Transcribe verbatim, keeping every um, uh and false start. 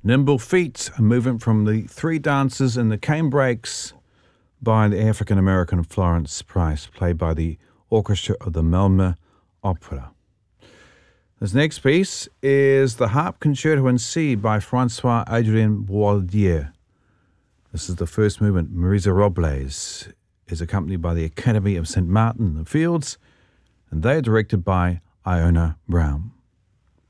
Nimble Feet, a movement from the three dancers in the Canebrakes by the African-American Florence Price, played by the orchestra of the Malmö Opera. This next piece is the Harp Concerto in C by Francois-Adrien Boieldieu. This is the first movement. Marisa Robles is accompanied by the Academy of Saint Martin in the Fields, and they are directed by Iona Brown.